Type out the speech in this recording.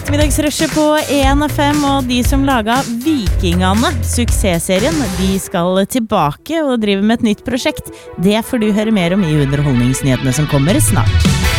Ettermiddagsrushet på 1FM, og de som laget Vikingene, suksessserien, de skal tilbake og drive med et nytt prosjekt. Det får du høre mer om i underholdningsnyhetene som kommer snart.